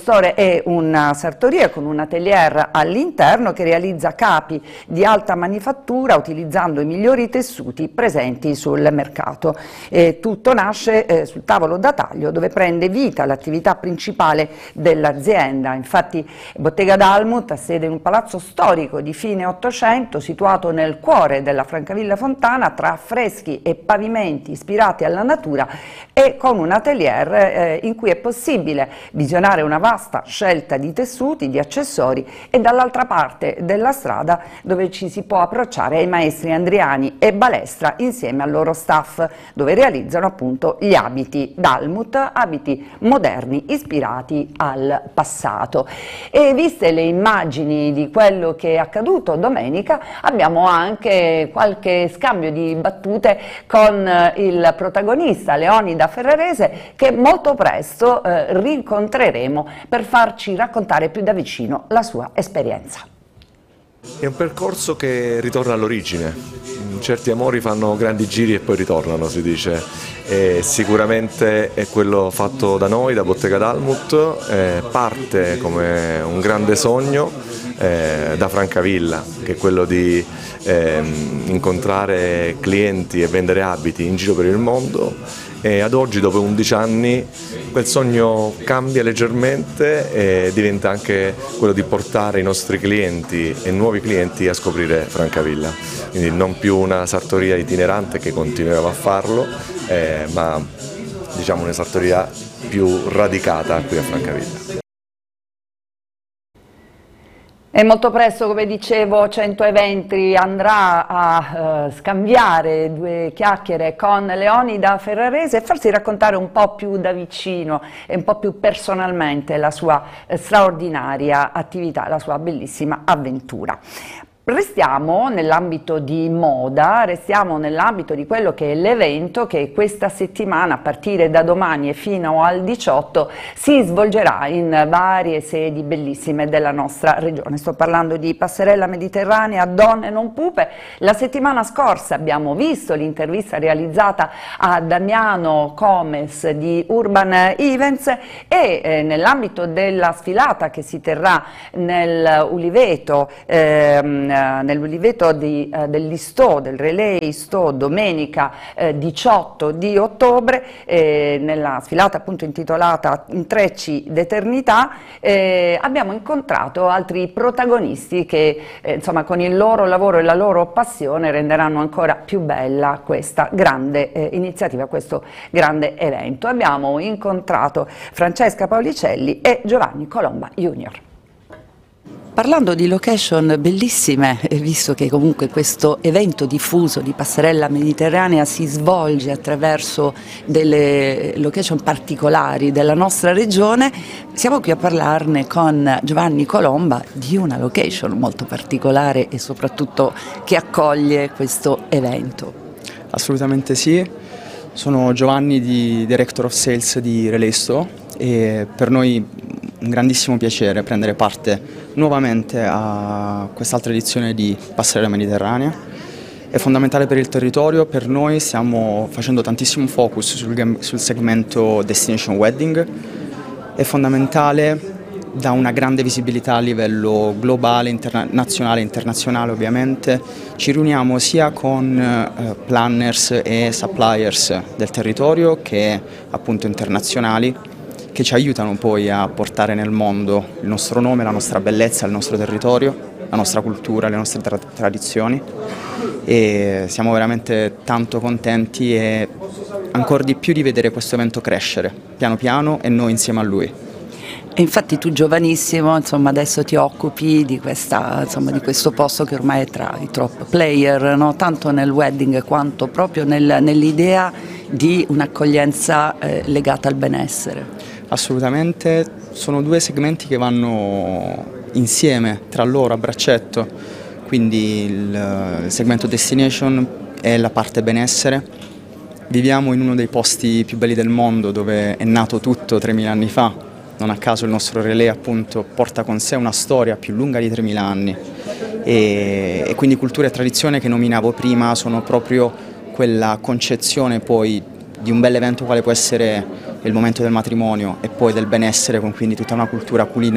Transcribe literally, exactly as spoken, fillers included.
store è una sartoria con un atelier all'interno che realizza capi di alta manifattura utilizzando i migliori tessuti presenti sul mercato. E tutto nasce eh, sul tavolo da taglio dove prende vita l'attività principale dell'azienda. Infatti Bottega Dalmut ha sede in un palazzo storico di fine Ottocento situato nel cuore della Francavilla Fontana tra affreschi e pavimenti ispirati alla natura e con un atelier eh, in cui è possibile visionare una vasta scelta di tessuti, di accessori e dall'altra parte della strada dove ci si può approcciare ai maestri Andriani e Balestra insieme al loro staff dove realizzano appunto gli abiti Dalmut, abiti moderni ispirati al passato. E viste le immagini di quello che è accaduto domenica abbiamo anche qualche scambio di battute con il protagonista Leonida Ferrarese che molto presto eh, rincontreremo per farci raccontare più da vicino la sua esperienza. È un percorso che ritorna all'origine, certi amori fanno grandi giri e poi ritornano, si dice, e sicuramente è quello fatto da noi, da Bottega Dalmut, eh, parte come un grande sogno eh, da Francavilla, che è quello di eh, incontrare clienti e vendere abiti in giro per il mondo. E ad oggi, dopo undici anni, quel sogno cambia leggermente e diventa anche quello di portare i nostri clienti e nuovi clienti a scoprire Francavilla. Quindi non più una sartoria itinerante che continuiamo a farlo, eh, ma diciamo una sartoria più radicata qui a Francavilla. E molto presto, come dicevo, cento Eventri andrà a uh, scambiare due chiacchiere con Leonida Ferrarese e farsi raccontare un po' più da vicino e un po' più personalmente la sua eh, straordinaria attività, la sua bellissima avventura. Restiamo nell'ambito di moda, restiamo nell'ambito di quello che è l'evento che questa settimana, a partire da domani e fino al diciotto, si svolgerà in varie sedi bellissime della nostra regione. Sto parlando di Passerella Mediterranea, Donne non Pupe. La settimana scorsa abbiamo visto l'intervista realizzata a Damiano Comes di Urban Events e eh, nell'ambito della sfilata che si terrà nel Uliveto, ehm, nell'Uliveto di, eh, dell'Istò, del Relais Istò, domenica eh, diciotto di ottobre, eh, nella sfilata appunto intitolata Intrecci d'Eternità, eh, abbiamo incontrato altri protagonisti che eh, insomma con il loro lavoro e la loro passione renderanno ancora più bella questa grande eh, iniziativa, questo grande evento. Abbiamo incontrato Francesca Paulicelli e Giovanni Colomba Junior. Parlando di location bellissime, visto che comunque questo evento diffuso di Passerella Mediterranea si svolge attraverso delle location particolari della nostra regione, siamo qui a parlarne con Giovanni Colomba di una location molto particolare e soprattutto che accoglie questo evento. Assolutamente sì, sono Giovanni, di Director of Sales di Relais Istò, e per noi un grandissimo piacere prendere parte nuovamente a quest'altra edizione di Passerella Mediterranea. È fondamentale per il territorio, per noi stiamo facendo tantissimo focus sul, sul segmento Destination Wedding, è fondamentale, dà una grande visibilità a livello globale, interna- nazionale e internazionale ovviamente. Ci riuniamo sia con eh, planners e suppliers del territorio che appunto internazionali, che ci aiutano poi a portare nel mondo il nostro nome, la nostra bellezza, il nostro territorio, la nostra cultura, le nostre tra tradizioni, e siamo veramente tanto contenti e ancora di più di vedere questo evento crescere piano piano e noi insieme a lui. E infatti tu giovanissimo, insomma, adesso ti occupi di, questa, insomma, di questo posto che ormai è tra i top player, no? Tanto nel wedding quanto proprio nel, nell'idea di un'accoglienza eh, legata al benessere. Assolutamente, sono due segmenti che vanno insieme tra loro a braccetto, quindi il, il segmento Destination è la parte benessere. Viviamo in uno dei posti più belli del mondo dove è nato tutto tremila anni fa, non a caso il nostro Relais appunto porta con sé una storia più lunga di tremila anni e, e quindi cultura e tradizione che nominavo prima sono proprio quella concezione poi di un bel evento quale può essere il momento del matrimonio e poi del benessere, con quindi tutta una cultura culinaria